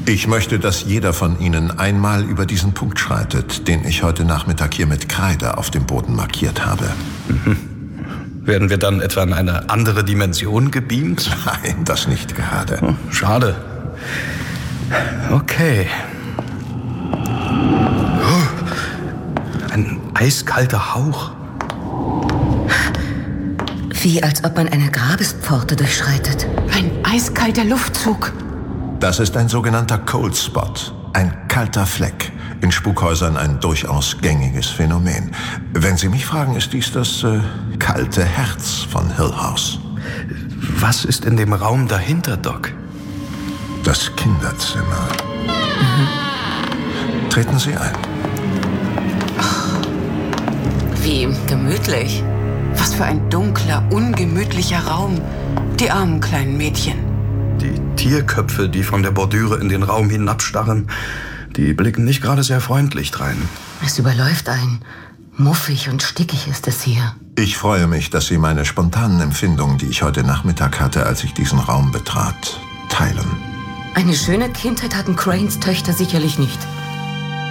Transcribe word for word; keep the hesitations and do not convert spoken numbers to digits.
Ich möchte, dass jeder von Ihnen einmal über diesen Punkt schreitet, den ich heute Nachmittag hier mit Kreide auf dem Boden markiert habe. Mhm. Werden wir dann etwa in eine andere Dimension gebeamt? Nein, das nicht gerade. Oh, schade. Okay. Oh, ein eiskalter Hauch. Wie als ob man eine Grabespforte durchschreitet. Ein eiskalter Luftzug. Das ist ein sogenannter Cold Spot, ein kalter Fleck. In Spukhäusern ein durchaus gängiges Phänomen. Wenn Sie mich fragen, ist dies das äh, kalte Herz von Hill House. Was ist in dem Raum dahinter, Doc? Das Kinderzimmer. Mhm. Treten Sie ein. Oh, wie gemütlich. Was für ein dunkler, ungemütlicher Raum. Die armen kleinen Mädchen. Die Tierköpfe, die von der Bordüre in den Raum hinabstarren, die blicken nicht gerade sehr freundlich drein. Es überläuft einen. Muffig und stickig ist es hier. Ich freue mich, dass Sie meine spontanen Empfindungen, die ich heute Nachmittag hatte, als ich diesen Raum betrat, teilen. Eine schöne Kindheit hatten Cranes Töchter sicherlich nicht.